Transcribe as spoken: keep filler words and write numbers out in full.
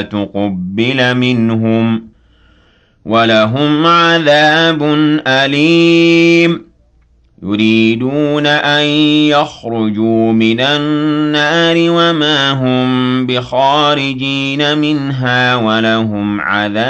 تُقُبِّلَ مِنْهُمْ وَلَهُمْ عَذَابٌ أَلِيمٌ يُرِيدُونَ أَن يَخْرُجُوا مِنَ النَّارِ وَمَا هُم بِخَارِجِينَ مِنْهَا وَلَهُمْ عَذَابٌ